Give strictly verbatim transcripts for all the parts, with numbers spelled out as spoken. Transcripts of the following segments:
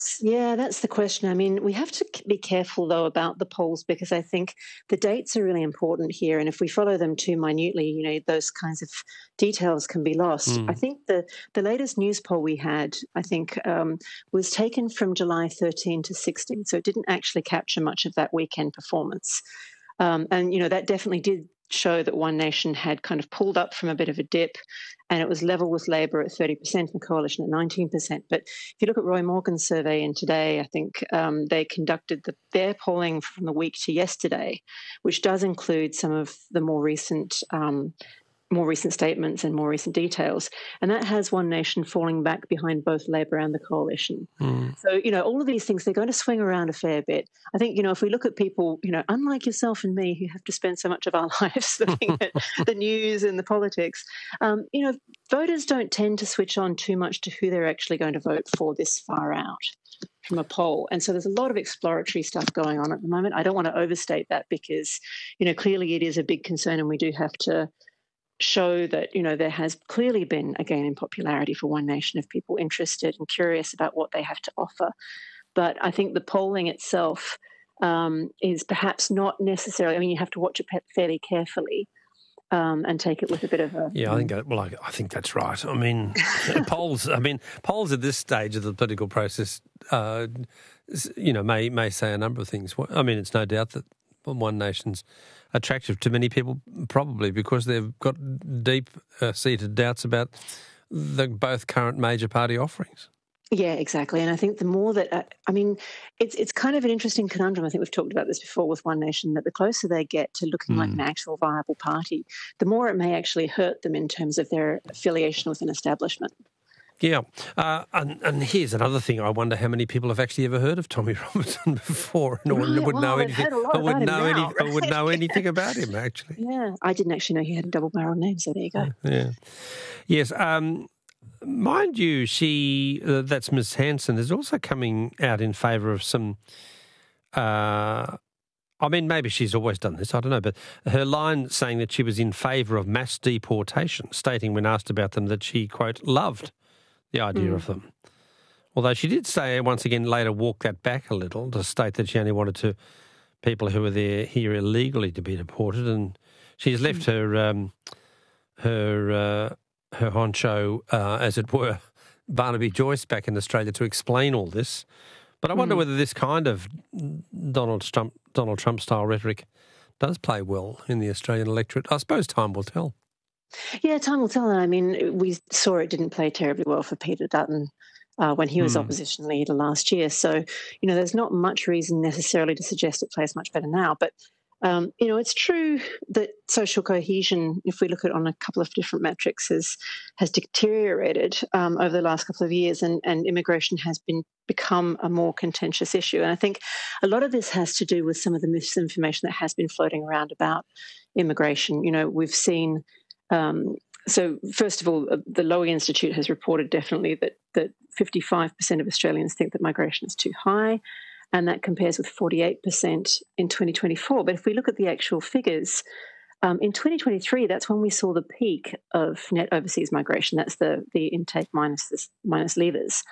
Yeah, that's the question. I mean, we have to c- be careful, though, about the polls because I think the dates are really important here. And if we follow them too minutely, you know, those kinds of details can be lost. I Mm. think the, the latest news poll we had, I think, um, was taken from July thirteenth to sixteenth. So it didn't actually capture much of that weekend performance. Um, and, you know, that definitely did show that One Nation had kind of pulled up from a bit of a dip and it was level with Labor at thirty percent and the Coalition at nineteen percent. But if you look at Roy Morgan's survey in today, I think um, they conducted the, their polling from the week to yesterday, which does include some of the more recent um, more recent statements and more recent details. And that has One Nation falling back behind both Labor and the Coalition. Mm. So, you know, all of these things, they're going to swing around a fair bit. I think, you know, if we look at people, you know, unlike yourself and me who have to spend so much of our lives looking at the news and the politics, um, you know, voters don't tend to switch on too much to who they're actually going to vote for this far out from a poll. And so there's a lot of exploratory stuff going on at the moment. I don't want to overstate that because, you know, clearly it is a big concern and we do have to show that, you know, there has clearly been a gain in popularity for One Nation of people interested and curious about what they have to offer. But I think the polling itself um, is perhaps not necessarily, I mean, you have to watch it fairly carefully um, and take it with a bit of a... Yeah, I think that, well, I, I think that's right. I mean, polls. I mean, polls at this stage of the political process, uh, you know, may may say a number of things. I mean, it's no doubt that One Nation's attractive to many people, probably because they've got deep-seated uh, doubts about the both current major party offerings. Yeah, exactly. And I think the more that, uh, I mean, it's it's kind of an interesting conundrum. I think we've talked about this before with One Nation, that the closer they get to looking mm. like an actual viable party, the more it may actually hurt them in terms of their affiliation with an establishment. Yeah, uh, and, and here's another thing. I wonder how many people have actually ever heard of Tommy Robinson before, and right, would well, know anything. I would know any. Now, right? I would know anything about him actually. Yeah, I didn't actually know he had a double-barreled name. So there you go. Yeah, yes. Um, mind you, she uh, that's Miss Hanson is also coming out in favour of some. Uh, I mean, maybe she's always done this, I don't know, but her line saying that she was in favour of mass deportation, stating when asked about them that she, quote, loved the idea mm. of them. Although she did say, once again, later walk that back a little to state that she only wanted to people who were there here illegally to be deported, and she's left mm. her um, her uh, her honcho, uh, as it were, Barnaby Joyce back in Australia to explain all this. But I wonder mm. whether this kind of Donald Trump Donald Trump style rhetoric does play well in the Australian electorate. I suppose time will tell. Yeah, time will tell. I mean, we saw it didn't play terribly well for Peter Dutton uh, when he was mm. opposition leader last year. So, you know, there's not much reason necessarily to suggest it plays much better now. But, um, you know, it's true that social cohesion, if we look at it on a couple of different metrics, has, has deteriorated um, over the last couple of years, and, and immigration has been become a more contentious issue. And I think a lot of this has to do with some of the misinformation that has been floating around about immigration. You know, we've seen... Um, so, first of all, uh, the Lowy Institute has reported definitely that, that fifty-five percent of Australians think that migration is too high, and that compares with forty-eight percent in twenty twenty-four. But if we look at the actual figures, um, in twenty twenty-three, that's when we saw the peak of net overseas migration. That's the, the intake minus, this, minus leavers.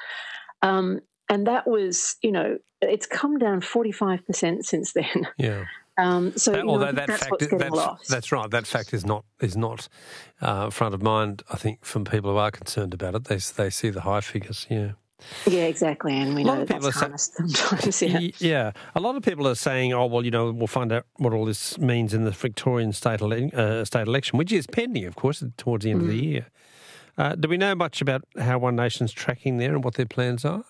Um, and that was, you know, it's come down forty-five percent since then. Yeah. Um, so that, you know, although that that's fact, what's getting that's, lost. That's right. That fact is not is not uh, front of mind, I think, from people who are concerned about it. They they see the high figures. Yeah. Yeah, exactly, and we know that's harnessed sometimes. Yeah. yeah, a lot of people are saying, "Oh, well, you know, we'll find out what all this means in the Victorian state ele- uh, state election, which is pending, of course, towards the end mm. of the year." Uh, do we know much about how One Nation's tracking there and what their plans are?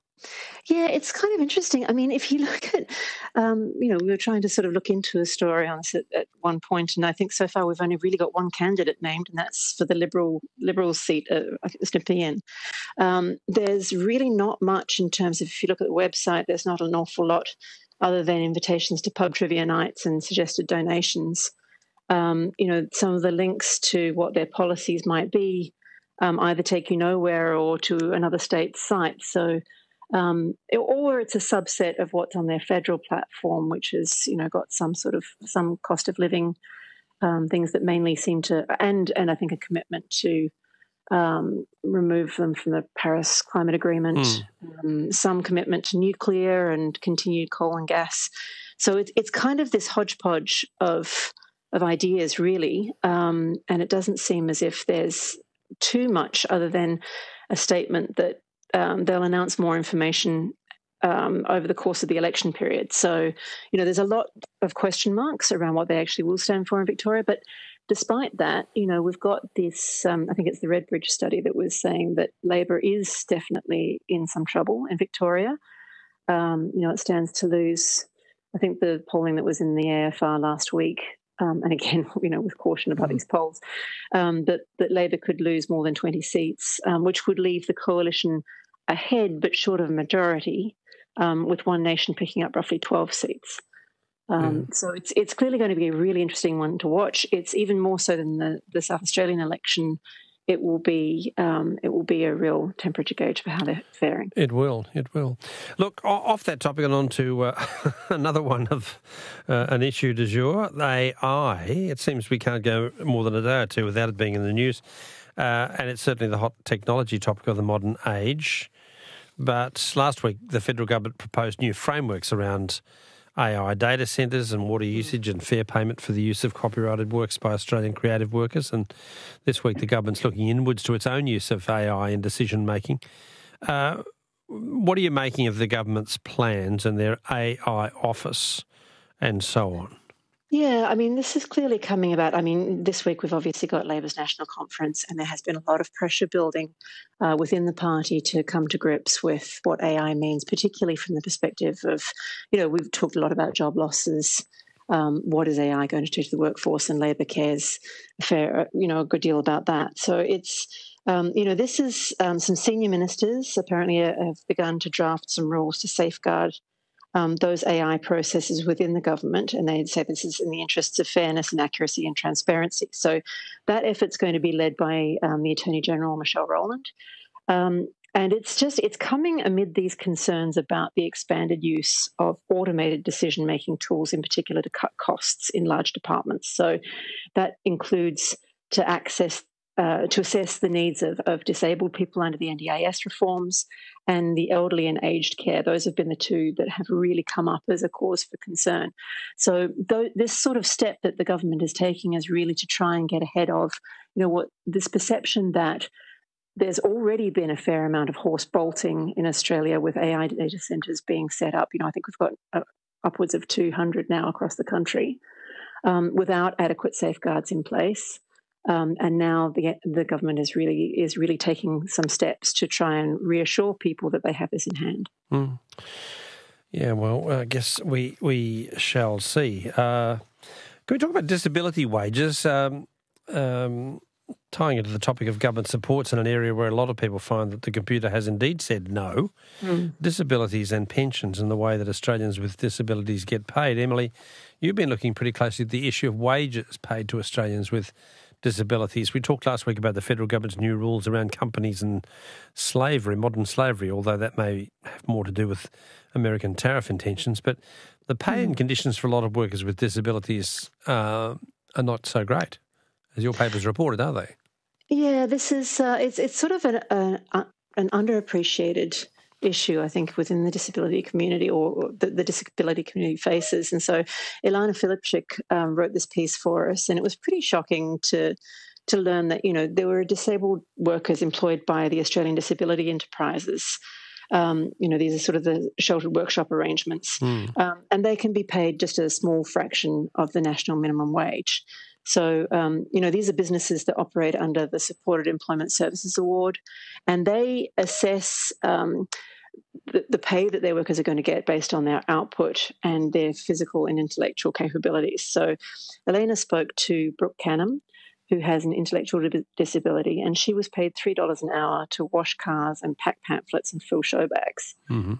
Yeah, it's kind of interesting. I mean, if you look at, um, you know, we were trying to sort of look into a story on this at, at one point, and I think so far we've only really got one candidate named, and that's for the Liberal Liberal seat, uh, I think it's Nepean. Um, there's really not much in terms of, if you look at the website, there's not an awful lot other than invitations to pub trivia nights and suggested donations. Um, you know, some of the links to what their policies might be um, either take you nowhere or to another state's site. So, Um, or it's a subset of what's on their federal platform, which has, you know, got some sort of some cost of living um, things that mainly seem to, and and I think a commitment to um, remove them from the Paris Climate Agreement, mm. um, some commitment to nuclear and continued coal and gas. So it's it's kind of this hodgepodge of of ideas, really, um, and it doesn't seem as if there's too much other than a statement that um, they'll announce more information um, over the course of the election period. So, you know, there's a lot of question marks around what they actually will stand for in Victoria, but despite that, you know, we've got this, um, I think it's the Redbridge study that was saying that Labor is definitely in some trouble in Victoria. Um, you know, it stands to lose, I think the polling that was in the A F R last week, um, and again, you know, with caution about these polls, um, that, that Labor could lose more than twenty seats, um, which would leave the coalition ahead but short of a majority, um, with One Nation picking up roughly twelve seats. Um, yeah. So it's it's clearly going to be a really interesting one to watch. It's even more so than the, the South Australian election. It will be um, it will be a real temperature gauge for how they're faring. It will, it will. Look, off that topic and on to uh, another one of uh, an issue du jour, A I. It seems we can't go more than a day or two without it being in the news, uh, and it's certainly the hot technology topic of the modern age. But last week, the federal government proposed new frameworks around A I data centres and water usage and fair payment for the use of copyrighted works by Australian creative workers. And this week the government's looking inwards to its own use of A I in decision-making. Uh, what are you making of the government's plans and their A I office and so on? Yeah, I mean, this is clearly coming about. I mean, this week we've obviously got Labor's national conference, and there has been a lot of pressure building uh, within the party to come to grips with what A I means, particularly from the perspective of, you know, we've talked a lot about job losses. Um, what is A I going to do to the workforce? And Labor cares a fair, you know, a good deal about that. So it's, um, you know, this is um, some senior ministers apparently have begun to draft some rules to safeguard Um, those A I processes within the government, and they'd say this is in the interests of fairness and accuracy and transparency. So that effort's going to be led by um, the Attorney General, Michelle Rowland. Um, and it's just, it's coming amid these concerns about the expanded use of automated decision-making tools, in particular to cut costs in large departments. So that includes to access Uh, to assess the needs of, of disabled people under the N D I S reforms and the elderly and aged care. Those have been the two that have really come up as a cause for concern. So th- this sort of step that the government is taking is really to try and get ahead of, you know, what this perception that there's already been a fair amount of horse bolting in Australia with A I data centres being set up. You know, I think we've got uh, upwards of two hundred now across the country um, without adequate safeguards in place. Um, and now the the government is really is really taking some steps to try and reassure people that they have this in hand. Mm. Yeah, well, I guess we we shall see. Uh, can we talk about disability wages? Um, um, tying into the topic of government supports in an area where a lot of people find that the computer has indeed said no. Mm. Disabilities and pensions and the way that Australians with disabilities get paid. Emily, you've been looking pretty closely at the issue of wages paid to Australians with disabilities. We talked last week about the federal government's new rules around companies and slavery, modern slavery, although that may have more to do with American tariff intentions. But the pay and conditions for a lot of workers with disabilities uh, are not so great, as your paper's reported, are they? Yeah, this is, uh, it's it's sort of an, uh, an underappreciated issue, I think, within the disability community or the, the disability community faces. And so Ilana Filipczyk um, wrote this piece for us, and it was pretty shocking to to learn that, you know, there were disabled workers employed by the Australian Disability Enterprises. Um, you know, these are sort of the sheltered workshop arrangements, mm. um, and they can be paid just a small fraction of the national minimum wage. So, um, you know, these are businesses that operate under the Supported Employment Services Award, and they assess um, the, the pay that their workers are going to get based on their output and their physical and intellectual capabilities. So Elena spoke to Brooke Canham, who has an intellectual disability, and she was paid three dollars an hour to wash cars and pack pamphlets and fill show bags. Mm-hmm.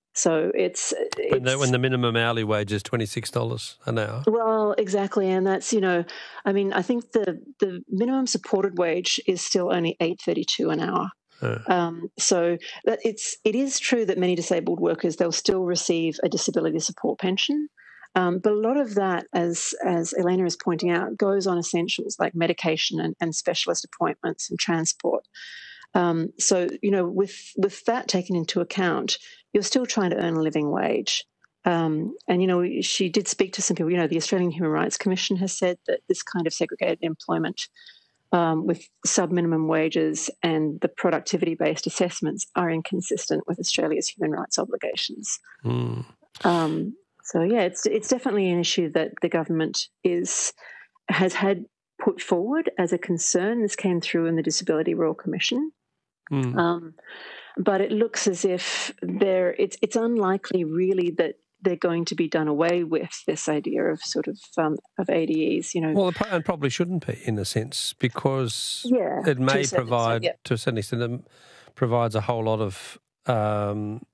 So it's, it's when, the, when the minimum hourly wage is twenty-six dollars an hour. Well, exactly, and that's, you know, I mean, I think the the minimum supported wage is still only eight thirty-two an hour. Uh. Um, so that it's it is true that many disabled workers, they'll still receive a disability support pension, Um, but a lot of that, as as Elena is pointing out, goes on essentials like medication and, and specialist appointments and transport. Um, so, you know, with with that taken into account, you're still trying to earn a living wage. Um, and, you know, she did speak to some people. You know, the Australian Human Rights Commission has said that this kind of segregated employment um, with sub-minimum wages and the productivity-based assessments are inconsistent with Australia's human rights obligations. Mm. Um, so, yeah, it's it's definitely an issue that the government is has had put forward as a concern. This came through in the Disability Royal Commission. Mm. Um, but it looks as if there it's it's unlikely really that they're going to be done away with, this idea of sort of um, of A D Es, you know. Well, and probably shouldn't be in a sense, because yeah, it may provide, extent, yeah. to a certain extent, it provides a whole lot of um,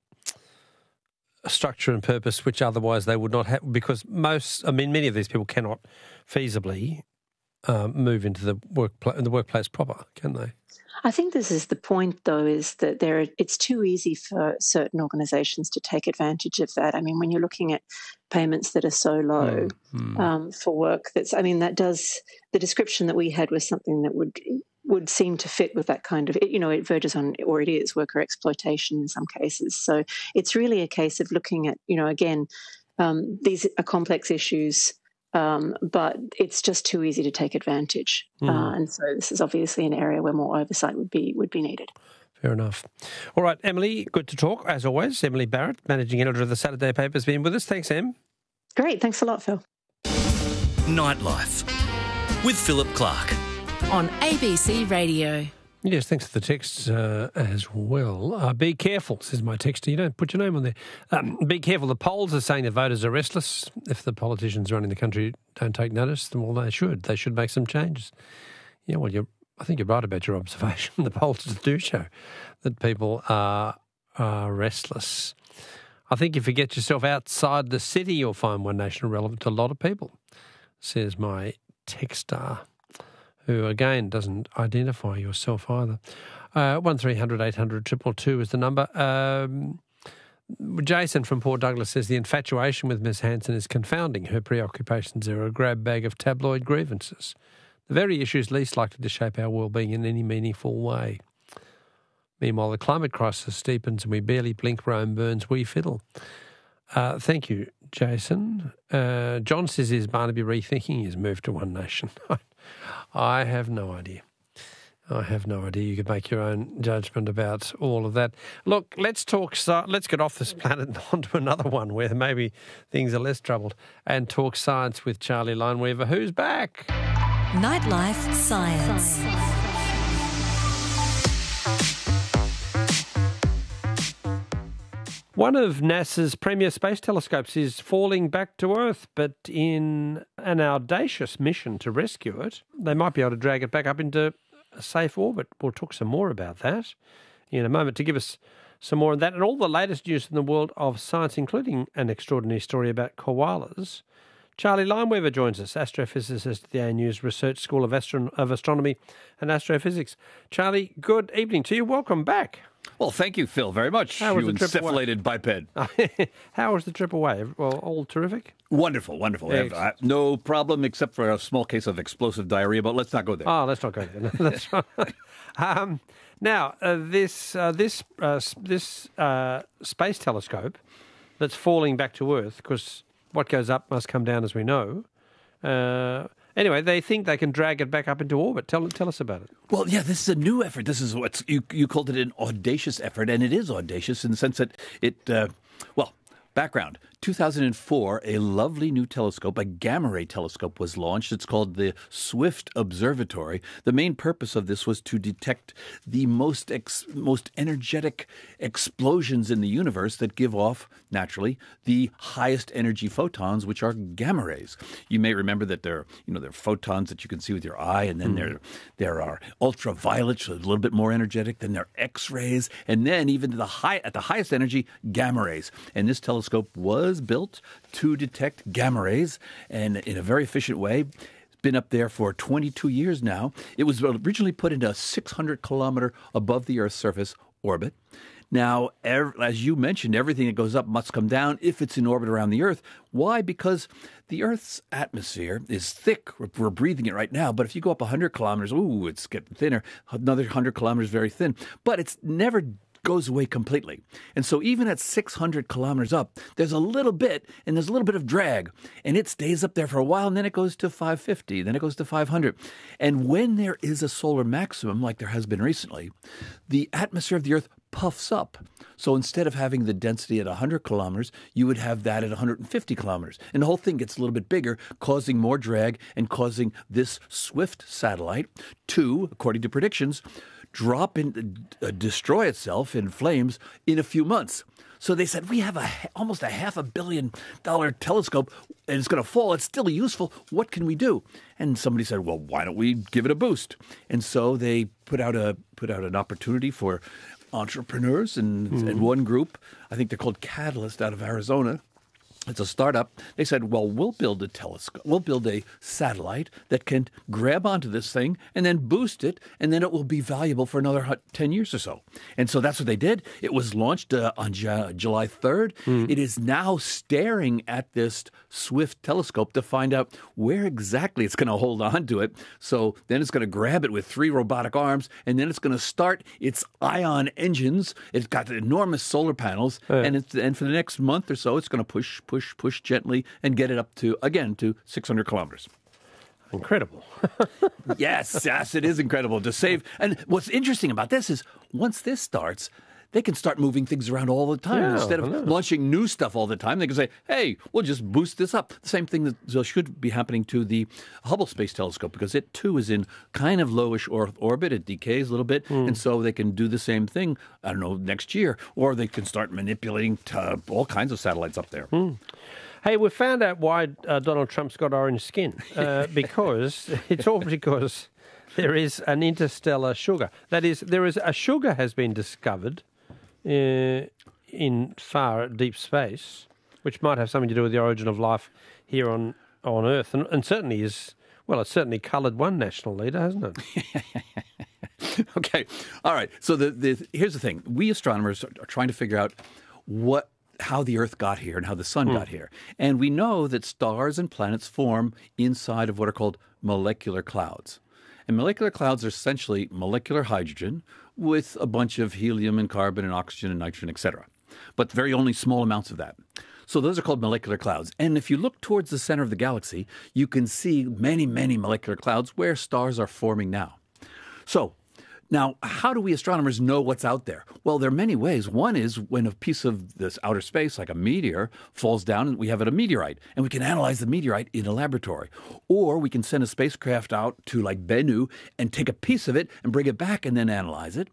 structure and purpose which otherwise they would not have, because most, I mean, many of these people cannot feasibly um, move into the work the workplace proper, can they? I think this is the point, though, is that there it's too easy for certain organisations to take advantage of that. I mean, when you're looking at payments that are so low mm. um, for work, that's I mean, that does the description that we had was something that would would seem to fit with that kind of, you know, it verges on, or it is worker exploitation in some cases. So it's really a case of looking at, you know, again, um, these are complex issues. Um, but it's just too easy to take advantage, mm. uh, and so this is obviously an area where more oversight would be would be needed. Fair enough. All right, Emily, good to talk as always. Emily Barrett, managing editor of the Saturday Paper, has been with us. Thanks, Em. Great, thanks a lot, Phil. Nightlife with Philip Clark on A B C Radio. Yes, thanks for the texts uh, as well. Uh, be careful, says my texter. You don't put your name on there. Um, be careful. The polls are saying the voters are restless. If the politicians running the country don't take notice, then well, they should. They should make some changes. Yeah, well, you're, I think you're right about your observation. The polls do show that people are, are restless. I think if you get yourself outside the city, you'll find One Nation relevant to a lot of people, says my texter, who, again, doesn't identify yourself either. Uh, one three hundred eight hundred two two two is the number. Um, Jason from Port Douglas says the infatuation with Miss Hanson is confounding. Her preoccupations are a grab bag of tabloid grievances, the very issues least likely to shape our well-being in any meaningful way. Meanwhile, the climate crisis steepens and we barely blink, Rome burns, we fiddle. Uh, thank you, Jason. Uh, John says, is Barnaby rethinking his move to One Nation? I have no idea. I have no idea. You could make your own judgment about all of that. Look, let's talk. Let's get off this planet and onto another one where maybe things are less troubled, and talk science with Charlie Lineweaver, who's back. Nightlife Science. One of NASA's premier space telescopes is falling back to Earth, but in an audacious mission to rescue it, they might be able to drag it back up into a safe orbit. We'll talk some more about that in a moment. To give us some more on that and all the latest news in the world of science, including an extraordinary story about koalas, Charlie Lineweaver joins us, astrophysicist at the A N U's Research School of, Astron- of Astronomy and Astrophysics. Charlie, good evening to you. Welcome back. Well, thank you, Phil, very much. How was you the trip encephalated biped. How was the trip away? Well, all terrific? Wonderful, wonderful. Yes. Uh, no problem except for a small case of explosive diarrhea, but let's not go there. Oh, let's not go there. That's right. Um, now, uh, this uh, this uh, this uh, space telescope that's falling back to Earth, because what goes up must come down, as we know. Uh, anyway, they think they can drag it back up into orbit. Tell tell us about it. Well, yeah, this is a new effort. This is what you you called it, an audacious effort, and it is audacious in the sense that it, uh, well, background. two thousand four, a lovely new telescope, a gamma ray telescope, was launched. It's called the Swift Observatory. The main purpose of this was to detect the most ex- most energetic explosions in the universe that give off, naturally, the highest energy photons, which are gamma rays. You may remember that there, you know, there are photons that you can see with your eye, and then mm. there there are ultraviolet, so a little bit more energetic. Then there are X-rays, and then even the high at the highest energy, gamma rays. And this telescope was built to detect gamma rays, and in a very efficient way. It's been up there for twenty-two years now. It was originally put into a six hundred kilometer above the Earth's surface orbit. Now, ev- as you mentioned, everything that goes up must come down if it's in orbit around the Earth. Why? Because the Earth's atmosphere is thick. We're, we're breathing it right now. But if you go up one hundred kilometers, ooh, it's getting thinner. Another one hundred kilometers, very thin. But it's never goes away completely. And so even at six hundred kilometers up, there's a little bit, and there's a little bit of drag, and it stays up there for a while, and then it goes to five fifty, then it goes to five hundred. And when there is a solar maximum, like there has been recently, the atmosphere of the Earth puffs up. So instead of having the density at one hundred kilometers, you would have that at one hundred fifty kilometers. And the whole thing gets a little bit bigger, causing more drag and causing this SWIFT satellite to, according to predictions, drop in, uh, destroy itself in flames in a few months. So they said, we have a almost a half a billion dollar telescope and it's going to fall. It's still useful. What can we do? And somebody said, well, why don't we give it a boost? And so they put out a put out an opportunity for entrepreneurs and, mm. and one group, I think they're called Catalyst out of Arizona. It's a startup. They said, well, we'll build a telescope. We'll build a satellite that can grab onto this thing and then boost it, and then it will be valuable for another ten years or so. And so that's what they did. It was launched uh, on J- July third. Mm. It is now staring at this SWIFT telescope to find out where exactly it's going to hold on to it. So then it's going to grab it with three robotic arms, and then it's going to start its ion engines. It's got enormous solar panels, yeah. and, it's, and for the next month or so, it's going to push, push, Push, push gently and get it up to, again, to six hundred kilometers. Incredible. yes, yes, it is incredible to save. And what's interesting about this is once this starts, they can start moving things around all the time. Yeah, Instead of launching new stuff all the time, they can say, hey, we'll just boost this up. The same thing that should be happening to the Hubble Space Telescope because it, too, is in kind of lowish orbit. It decays a little bit. Mm. And so they can do the same thing, I don't know, next year. Or they can start manipulating to all kinds of satellites up there. Mm. Hey, we found out why uh, Donald Trump's got orange skin. Uh, because it's all because there is an interstellar sugar. That is, there is a sugar has been discovered Uh, in far deep space, which might have something to do with the origin of life here on, on Earth, and, and certainly is, well, it's certainly coloured one national leader, hasn't it? Okay, all right. So the, the here's the thing: we astronomers are trying to figure out what, how the Earth got here and how the Sun mm. got here, and we know that stars and planets form inside of what are called molecular clouds. And molecular clouds are essentially molecular hydrogen with a bunch of helium and carbon and oxygen and nitrogen, et cetera, but very only small amounts of that. So those are called molecular clouds. And if you look towards the center of the galaxy, you can see many, many molecular clouds where stars are forming now. So now, how do we astronomers know what's out there? Well, there are many ways. One is when a piece of this outer space, like a meteor, falls down, and we have it a meteorite, and we can analyze the meteorite in a laboratory. Or we can send a spacecraft out to, like, Bennu and take a piece of it and bring it back and then analyze it.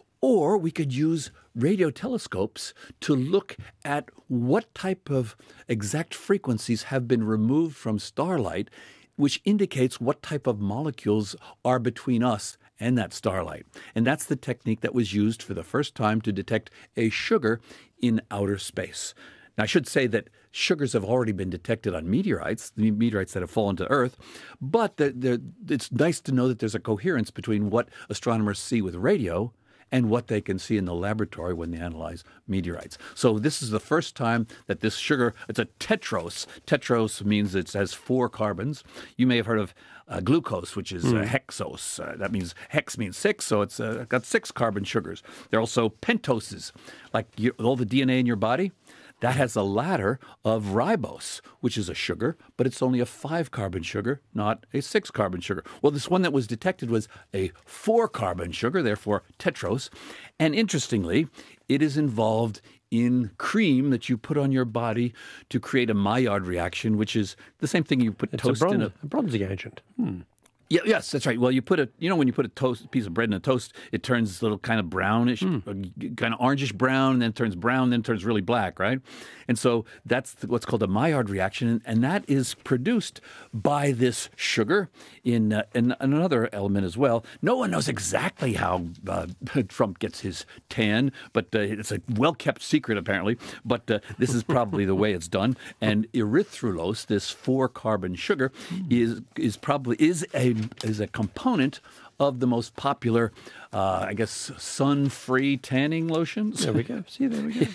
Or we could use radio telescopes to look at what type of exact frequencies have been removed from starlight, which indicates what type of molecules are between us and that starlight. And that's the technique that was used for the first time to detect a sugar in outer space. Now, I should say that sugars have already been detected on meteorites, the meteorites that have fallen to Earth, but the, the, it's nice to know that there's a coherence between what astronomers see with radio and what they can see in the laboratory when they analyze meteorites. So this is the first time that this sugar, it's a tetros. Tetros means it has four carbons. You may have heard of uh, glucose, which is mm. uh, hexose. Uh, that means hex means six, so it's uh, got six carbon sugars. There are also pentoses, like you, all the D N A in your body. That has a ladder of ribose, which is a sugar, but it's only a five-carbon sugar, not a six-carbon sugar. Well, this one that was detected was a four-carbon sugar, therefore tetros. And interestingly, it is involved in cream that you put on your body to create a Maillard reaction, which is the same thing you put it's toast a bron- in a... a bronzing agent. Hmm. Yeah, yes, that's right. Well, you put a, you know, when you put a toast, piece of bread in a toast, it turns a little kind of brownish, mm. kind of orangish brown, and then it turns brown, then it turns really black, right? And so that's what's called a Maillard reaction, and that is produced by this sugar in, uh, in another element as well. No one knows exactly how uh, Trump gets his tan, but uh, it's a well-kept secret apparently. But uh, this is probably the way it's done. And erythrulose, this four-carbon sugar, mm. is is probably is a is a component of the most popular, uh, I guess, sun-free tanning lotions. There we go. See, there we go.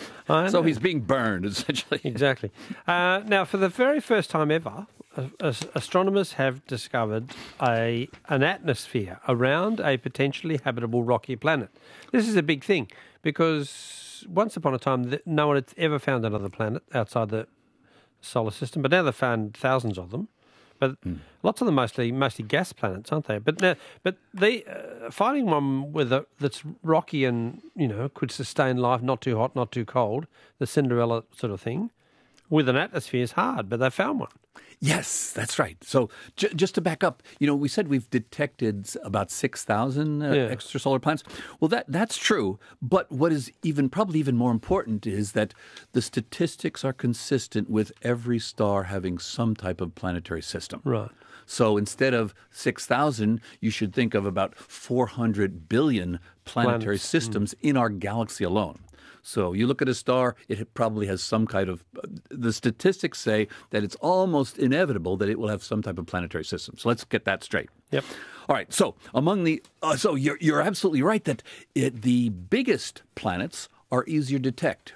I So know. he's being burned, essentially. Exactly. Uh, now, for the very first time ever, uh, as- astronomers have discovered a an atmosphere around a potentially habitable rocky planet. This is a big thing because once upon a time, th- no one had ever found another planet outside the solar system, but now they've found thousands of them. But mm. lots of them mostly mostly gas planets, aren't they? But now, but the uh, finding one with a, that's rocky and you know could sustain life, not too hot, not too cold, the Cinderella sort of thing, with an atmosphere is hard. But they found one. Yes, that's right. So j- just to back up, you know, we said we've detected about six thousand uh, Yeah. extrasolar planets. Well, that that's true. But what is even probably even more important is that the statistics are consistent with every star having some type of planetary system. Right. So instead of six thousand, you should think of about four hundred billion planetary Planets. systems in our galaxy alone. So you look at a star, it probably has some kind of, the statistics say that it's almost inevitable that it will have some type of planetary system. So let's get that straight. Yep. All right. So among the, uh, so you're, you're absolutely right that it, the biggest planets are easier to detect.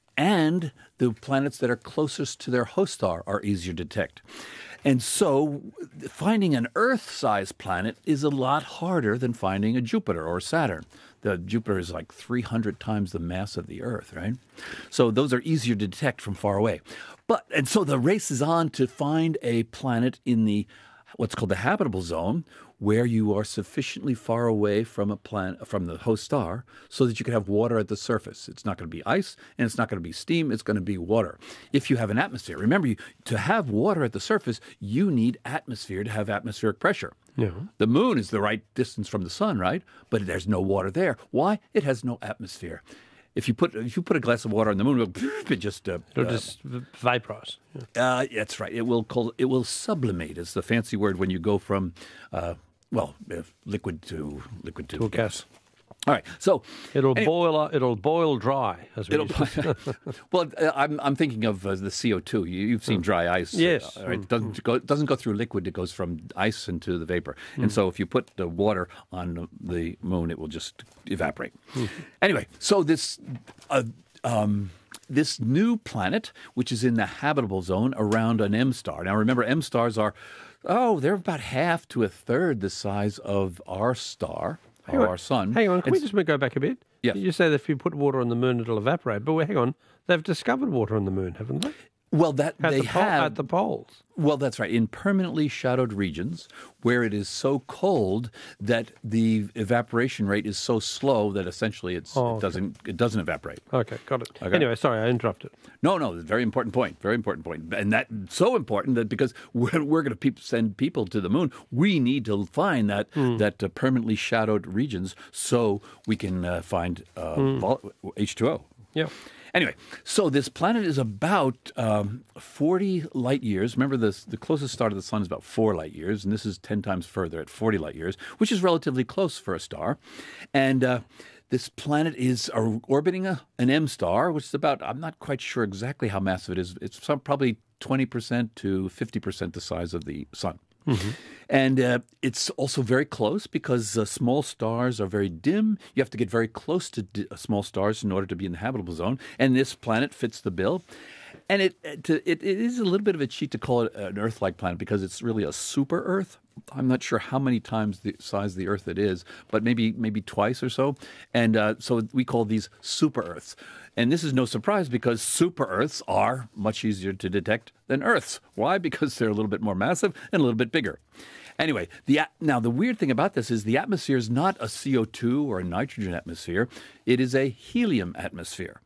And the planets that are closest to their host star are easier to detect. And so finding an Earth-sized planet is a lot harder than finding a Jupiter or Saturn. The Jupiter is like three hundred times the mass of the Earth, right? So those are easier to detect from far away. But and so the race is on to find a planet in the what's called the habitable zone, where you are sufficiently far away from a planet, from the host star, so that you can have water at the surface. It's not going to be ice, and it's not going to be steam. It's going to be water. If you have an atmosphere, remember, you, to have water at the surface, you need atmosphere to have atmospheric pressure. Yeah. The moon is the right distance from the sun, right? But there's no water there. Why? It has no atmosphere. If you put if you put a glass of water on the moon, it just uh, It'll uh, just vaporize. Yeah. uh, that's right. It will call, it will sublimate. Is the fancy word when you go from uh, well uh, liquid to liquid to, To a gas. All right. So It'll anyway, boil. It'll boil dry. As we It'll, used to say. well, uh, I'm I'm thinking of uh, the C O two. You, you've seen dry ice. uh, Yes. right? It doesn't go it doesn't go through liquid. It goes from ice into the vapor. And so if you put the water on the moon, it will just evaporate. Anyway, so this uh, um, this new planet, which is in the habitable zone around an M star. Now, remember, M stars are oh, they're about half to a third the size of our star. Hang Or on. our sun. Hang on, can we And- just go back a bit? Yes. You say that if you put water on the moon, it'll evaporate. But wait, hang on, they've discovered water on the moon, haven't they? Well, that At they the pole, have at the poles. Well, that's right. In permanently shadowed regions where it is so cold that the evaporation rate is so slow that essentially it's, Oh, it okay. doesn't it doesn't evaporate. Okay, got it. Okay. Anyway, sorry, I interrupted. No, no, very important point. Very important point, and that so important that because we're, we're going to pe- send people to the moon, we need to find that Hmm. that uh, permanently shadowed regions so we can uh, find uh, Hmm. vol- H two O. Yeah. Anyway, so this planet is about um, forty light years. Remember, this, the closest star to the sun is about four light years, and this is ten times further at forty light years, which is relatively close for a star. And uh, this planet is uh, orbiting a, an M star, which is about, I'm not quite sure exactly how massive it is. It's some, probably twenty percent to fifty percent the size of the sun. Mm-hmm. And uh, it's also very close because uh, small stars are very dim. You have to get very close to di- uh, small stars in order to be in the habitable zone. And this planet fits the bill. And it, uh, to, it it is a little bit of a cheat to call it an Earth-like planet because it's really a super Earth. I'm not sure how many times the size of the Earth it is, but maybe maybe twice or so. And uh, so we call these super Earths. And this is no surprise because super Earths are much easier to detect than Earths. Why? Because they're a little bit more massive and a little bit bigger. Anyway, the now the weird thing about this is the atmosphere is not a C O two or a nitrogen atmosphere. It is a helium atmosphere.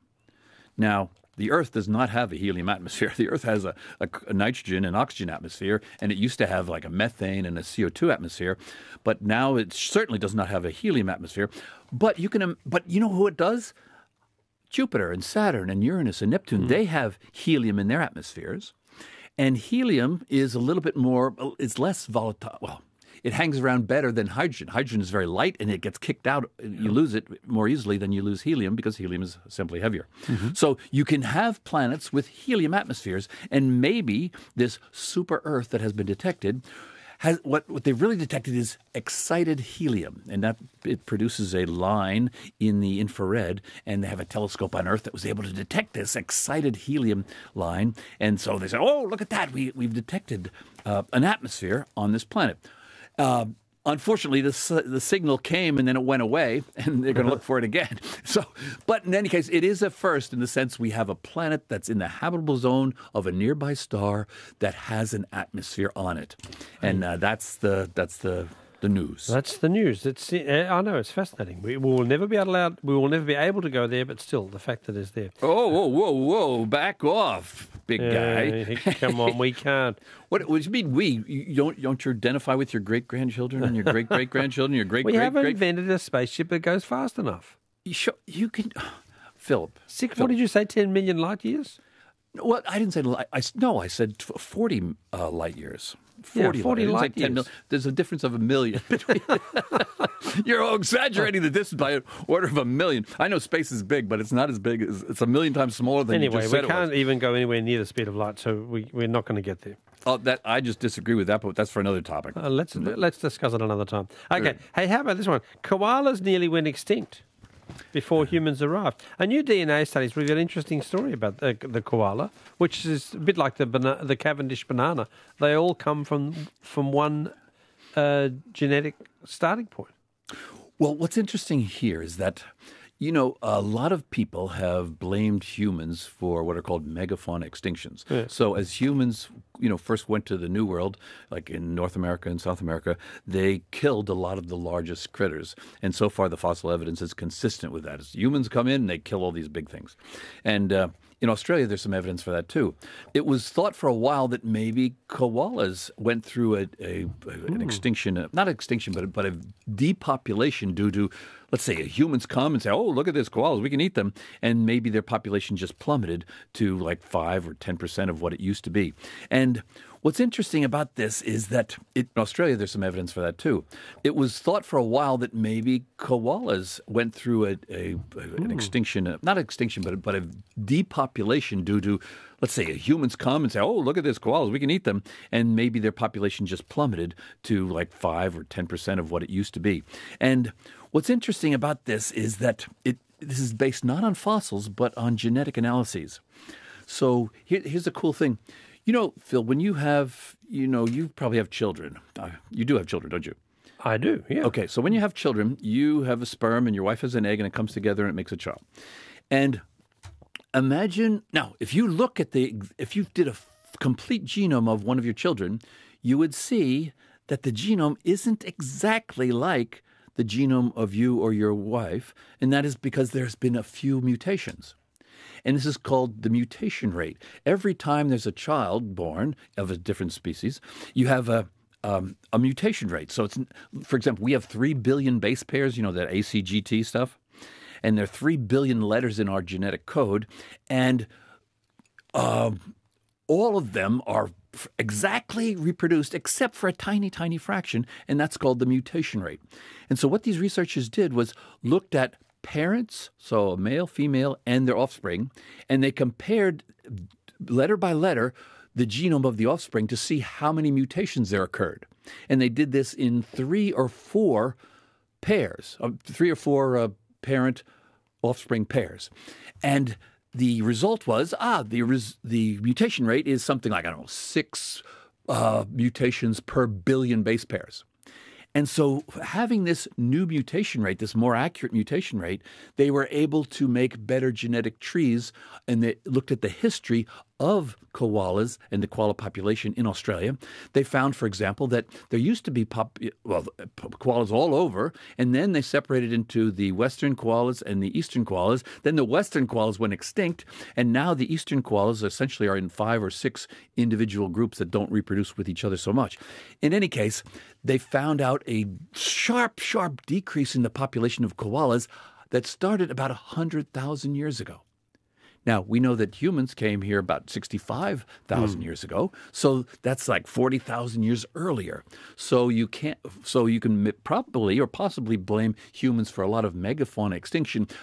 Now, the Earth does not have a helium atmosphere. The Earth has a, a, a nitrogen and oxygen atmosphere, and it used to have like a methane and a C O two atmosphere, but now it certainly does not have a helium atmosphere. But you can, but you know who it does? Jupiter and Saturn and Uranus and Neptune. They have helium in their atmospheres, and helium is a little bit more. It's less volatile. Well, it hangs around better than hydrogen. Hydrogen is very light, and it gets kicked out. You lose it more easily than you lose helium because helium is simply heavier. Mm-hmm. So you can have planets with helium atmospheres, and maybe this super Earth that has been detected has what, what they've really detected is excited helium, and that it produces a line in the infrared, and they have a telescope on Earth that was able to detect this excited helium line. And so they say, oh, look at that. We, we've detected uh, an atmosphere on this planet. Uh, Unfortunately, the the signal came and then it went away, and they're going to look for it again. So, but in any case, it is a first in the sense we have a planet that's in the habitable zone of a nearby star that has an atmosphere on it, and uh, that's the that's the the news. That's the news. It's I know it's fascinating. We will never be allowed. We will never be able to go there, but still, the fact that it's there. Oh, whoa, whoa, whoa! Back off, big guy. Uh, come on, we can't. What, what do you mean we? You don't don't you identify with your great grandchildren and your great great grandchildren? Your great we great haven't great. invented a spaceship that goes fast enough. You, sure, you can, Philip. Six. Philip. What did you say? Ten million light years? Well, I didn't say light. I, no, I said forty uh, light years. forty, yeah, forty light, light years. Mil- There's a difference of a million between. You're exaggerating the distance by an order of a million. I know space is big, but it's not as big as it's a million times smaller than anyway, you just said we can't it was. even go anywhere near the speed of light, so we, we're not going to get there. Oh, that I just disagree with that, but that's for another topic. Uh, let's let's discuss it another time. Okay. Sure. Hey, how about this one? Koalas nearly went extinct before humans arrived. A new D N A studies reveal an interesting story about the, the koala, which is a bit like the bana- the Cavendish banana. They all come from from one uh, genetic starting point. Well, what's interesting here is that, you know, a lot of people have blamed humans for what are called megafauna extinctions. Yeah. So as humans, you know, first went to the New World, like in North America and South America, they killed a lot of the largest critters. And so far, the fossil evidence is consistent with that. As humans come in, and they kill all these big things. And uh, in Australia, there's some evidence for that, too. It was thought for a while that maybe koalas went through a, a, an extinction, not extinction, but, but a depopulation due to, let's say, humans come and say, oh, look at this, koalas, we can eat them. And maybe their population just plummeted to like five or ten percent of what it used to be. And what's interesting about this is that it, in Australia, there's some evidence for that, too. It was thought for a while that maybe koalas went through a, a, an extinction, not extinction, but, but a depopulation due to, let's say, humans come and say, oh, look at this, koalas, we can eat them. And maybe their population just plummeted to like five or ten percent of what it used to be. And what's interesting about this is that it this is based not on fossils, but on genetic analyses. So here, here's a cool thing. You know, Phil, when you have, you know, you probably have children. Uh, you do have children, don't you? I do, yeah. Okay, so when you have children, you have a sperm and your wife has an egg and it comes together and it makes a child. And imagine, now, if you look at the, if you did a f- complete genome of one of your children, you would see that the genome isn't exactly like the genome of you or your wife, and that is because there's been a few mutations. And this is called the mutation rate. Every time there's a child born of a different species, you have a um, a mutation rate. So it's, for example, we have three billion base pairs, you know, that A C G T stuff, and there are three billion letters in our genetic code, and uh, all of them are exactly reproduced except for a tiny, tiny fraction, and that's called the mutation rate. And so what these researchers did was looked at parents, so a male, female, and their offspring, and they compared letter by letter the genome of the offspring to see how many mutations there occurred. And they did this in three or four pairs, uh, three or four uh, parent-offspring pairs. And the result was, ah, the res- the mutation rate is something like, I don't know, six uh, mutations per billion base pairs. And so having this new mutation rate, this more accurate mutation rate, they were able to make better genetic trees, and they looked at the history of koalas and the koala population in Australia. They found, for example, that there used to be pop- well, koalas all over, and then they separated into the western koalas and the eastern koalas. Then the western koalas went extinct, and now the eastern koalas essentially are in five or six individual groups that don't reproduce with each other so much. In any case, they found out a sharp, sharp decrease in the population of koalas that started about one hundred thousand years ago. Now, we know that humans came here about sixty-five thousand mm. years ago, so that's like forty thousand years earlier. So you can't, so you can probably or possibly blame humans for a lot of megafauna extinction, but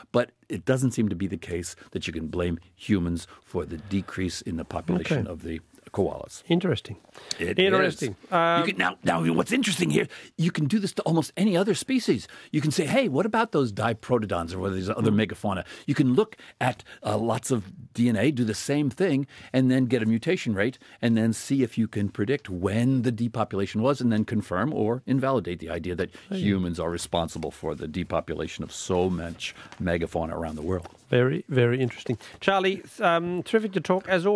it doesn't seem to be the case that you can blame humans for the decrease in the population Okay. of the koalas. Interesting. It Interesting. is. Um, you can, now, now, what's interesting here, you can do this to almost any other species. You can say, hey, what about those diprotodons or these other megafauna? You can look at uh, lots of D N A, do the same thing, and then get a mutation rate, and then see if you can predict when the depopulation was, and then confirm or invalidate the idea that humans are responsible for the depopulation of so much megafauna around the world. Very, very interesting. Charlie, um, terrific to talk as always.